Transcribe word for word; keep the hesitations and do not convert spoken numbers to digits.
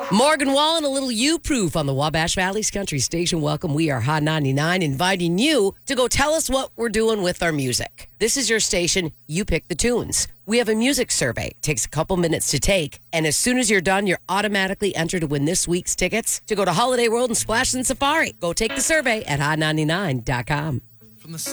Morgan Wallen, a little U-proof on the Wabash Valley's Country Station. Welcome. We are Hot ninety-nine, inviting you to go tell us what we're doing with our music. This is your station. You pick the tunes. We have a music survey. It takes a couple minutes to take. And as soon as you're done, you're automatically entered to win this week's tickets to go to Holiday World and Splash and Safari. Go take the survey at hot ninety-nine dot com.